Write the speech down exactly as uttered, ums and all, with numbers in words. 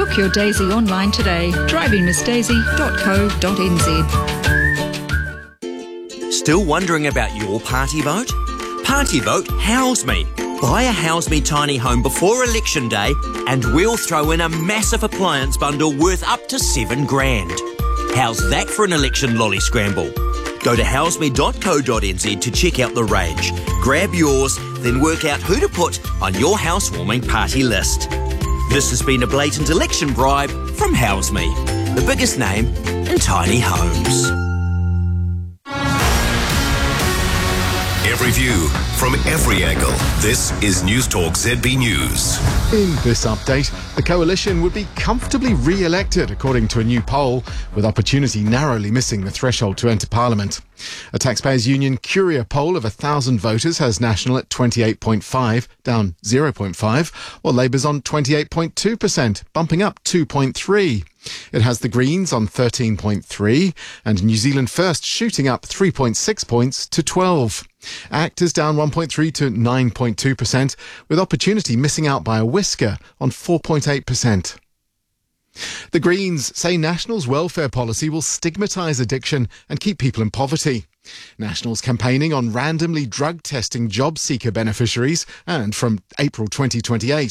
Book your Daisy online today. driving miss daisy dot co dot n z. Still wondering about your party vote? Party vote House Me. Buy a House Me tiny home before election day and we'll throw in a massive appliance bundle worth up to seven grand. How's that for an election lolly scramble? Go to house me dot co dot n z to check out the range. Grab yours, then work out who to put on your housewarming party list. This has been a blatant election bribe from House Me, the biggest name in tiny homes. Every view from every angle. This is News Talk Z B News. In this update, the coalition would be comfortably re-elected, according to a new poll, with Opportunity narrowly missing the threshold to enter Parliament. A Taxpayers Union Curia poll of one thousand voters has National at twenty-eight point five, down zero point five, while Labour's on twenty-eight point two percent, bumping up two point three. It has the Greens on thirteen point three and New Zealand First shooting up three point six points to twelve. ACT is down one point three to nine point two percent, with Opportunity missing out by a whisker on four point eight percent. The Greens say National's welfare policy will stigmatise addiction and keep people in poverty. National's campaigning on randomly drug testing job seeker beneficiaries and from April twenty twenty-eight